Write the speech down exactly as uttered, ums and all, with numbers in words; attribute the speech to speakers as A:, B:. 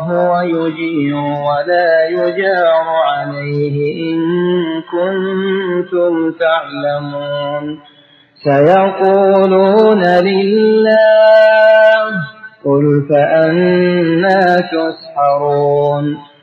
A: وهو يجير ولا يجار عليه إن كنتم تعلمون سيقولون لله قل فأنى تسحرون